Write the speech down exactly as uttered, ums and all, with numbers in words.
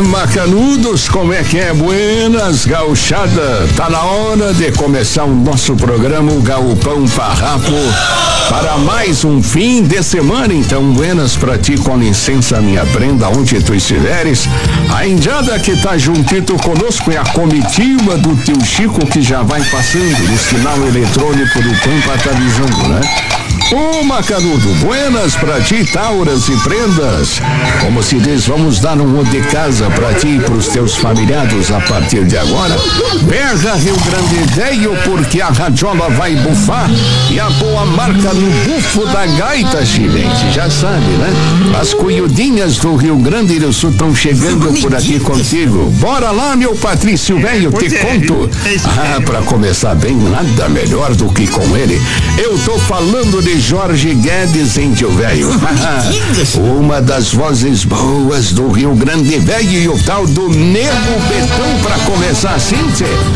Macanudos, como é que é? Buenas, gauchada. Tá na hora de começar o nosso programa, o Galpão Farrapo, para mais um fim de semana. Então, buenas pra ti, com licença, minha prenda, onde tu estiveres. A indiada que tá juntito conosco é a comitiva do tio Chico, que já vai passando no sinal eletrônico do Pampa, tá avisando, né? Ô Macanudo, buenas pra ti, tauras e prendas. Como se diz, vamos dar um monte de casa pra ti e pros teus familiares a partir de agora. Berra Rio Grande Velho, porque a radiola vai bufar e a boa marca no bufo da gaita, gente, já sabe, né? As cuiudinhas do Rio Grande do Sul estão chegando por aqui contigo. Bora lá, meu Patrício Velho, te conto. Ah, pra começar bem, nada melhor do que com ele. Eu tô falando de Jorge Guedes, hein, tio velho? Uma das vozes boas do Rio Grande Velho, e o tal do Nego Betão, pra começar assim, tchê.